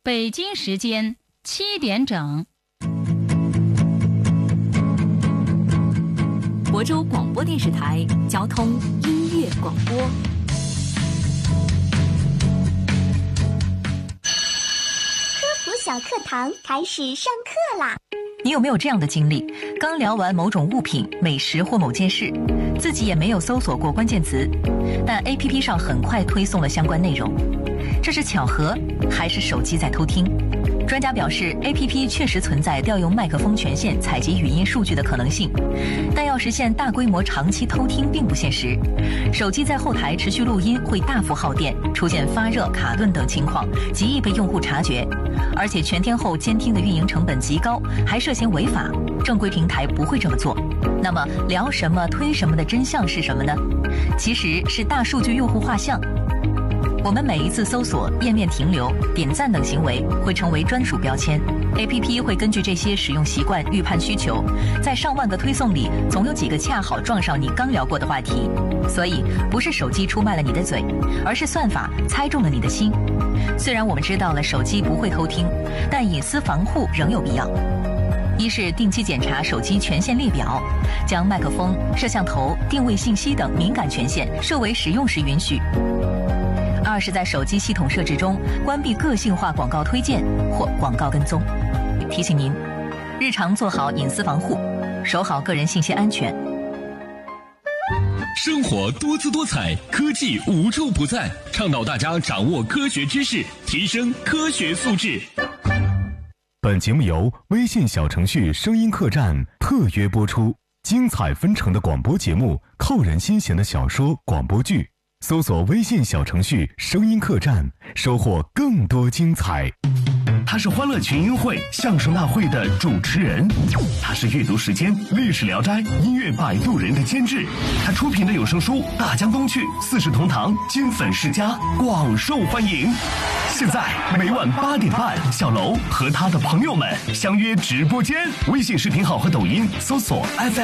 北京时间7点整。 亳州广播电视台交通音乐广播。 科普小课堂开始上课啦！ 你有没有这样的经历？刚聊完某种物品、美食或某件事，自己也没有搜索过关键词，但 APP 上很快推送了相关内容。这是巧合，还是手机在偷听？专家表示 ，APP 确实存在调用麦克风权限采集语音数据的可能性，但要实现大规模长期偷听并不现实。手机在后台持续录音会大幅耗电，出现发热、卡顿等情况，极易被用户察觉。而且全天候监听的运营成本极高，还涉嫌违法，正规平台不会这么做。那么聊什么推什么的真相是什么呢？其实是大数据用户画像。我们每一次搜索、页面停留、点赞等行为会成为专属标签 ，APP 会根据这些使用习惯预判需求，在上万个推送里，总有几个恰好撞上你刚聊过的话题。所以，不是手机出卖了你的嘴，而是算法猜中了你的心。虽然我们知道了手机不会偷听，但隐私防护仍有必要。一是定期检查手机权限列表，将麦克风、摄像头、定位信息等敏感权限设为使用时允许。二是在手机系统设置中关闭个性化广告推荐或广告跟踪。提醒您，日常做好隐私防护，守好个人信息安全。 生活多姿多彩，科技无处不在，倡导大家掌握科学知识，提升科学素质。 本节目由微信小程序声音客栈特约播出，精彩纷呈的广播节目，扣人心弦的小说、广播剧。搜索微信小程序声音客栈，收获更多精彩。 他是欢乐群英会相声大会的主持人，他是阅读时间历史聊斋音乐摆渡人的监制，他出品的有声书《大江东去》《四世同堂》金粉世家广受欢迎。现在每晚8点半，小楼和他的朋友们相约直播间，微信视频号和抖音搜索 FM